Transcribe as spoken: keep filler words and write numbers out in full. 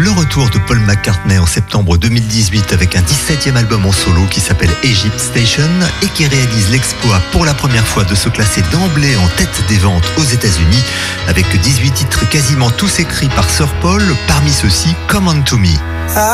Le retour de Paul McCartney en septembre deux mille dix-huit avec un dix-septième album en solo qui s'appelle Egypt Station et qui réalise l'exploit pour la première fois de se classer d'emblée en tête des ventes aux États-Unis avec dix-huit titres quasiment tous écrits par Sir Paul, parmi ceux-ci Come On To Me.